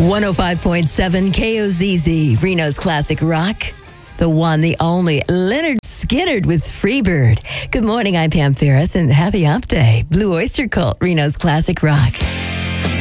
105.7 KOZZ, Reno's Classic Rock. The one, the only, Leonard Skinner with Freebird. Good morning, I'm Pam Ferris, and happy Hump Day. Blue Oyster Cult, Reno's Classic Rock.